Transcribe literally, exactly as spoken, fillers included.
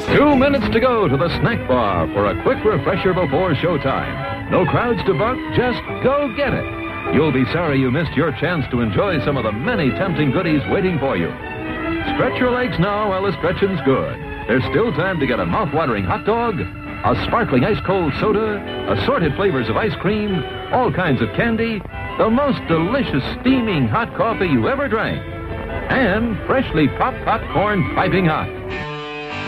Two minutes to go to the snack bar for a quick refresher before showtime. No crowds to buck, just go get it. You'll be sorry you missed your chance to enjoy some of the many tempting goodies waiting for you. Stretch your legs now while the stretching's good. There's still time to get a mouth-watering hot dog, a sparkling ice-cold soda, assorted flavors of ice cream, all kinds of candy, the most delicious steaming hot coffee you ever drank, and freshly popped popcorn piping hot.